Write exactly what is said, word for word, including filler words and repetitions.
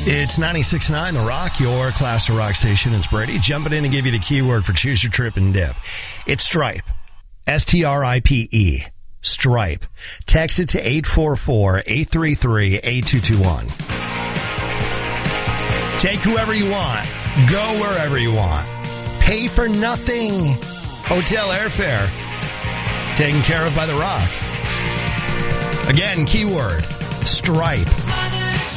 It's ninety-six point nine The Rock, your classic rock station. It's Brady jumping in to give you the keyword for Choose Your Trip and Dip. It's Stripe. S T R I P E. Stripe. Text it to eight four four, eight three three, eight two two one. Take whoever you want. Go wherever you want. Pay for nothing. Hotel airfare. Taken care of by The Rock. Again, keyword. Stripe.